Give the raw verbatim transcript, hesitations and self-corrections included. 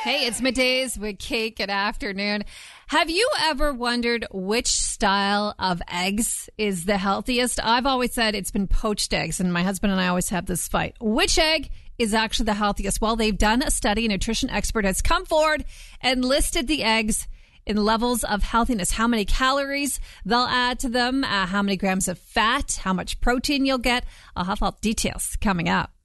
Hey, it's Middays with Kate. Good afternoon. Have you ever wondered which style of eggs is the healthiest? I've always said it's been poached eggs, and my husband and I always have this fight. Which egg is actually the healthiest? Well, they've done a study. A nutrition expert has come forward and listed the eggs in levels of healthiness, how many calories they'll add to them, uh, how many grams of fat, how much protein you'll get. I'll have all the details coming up.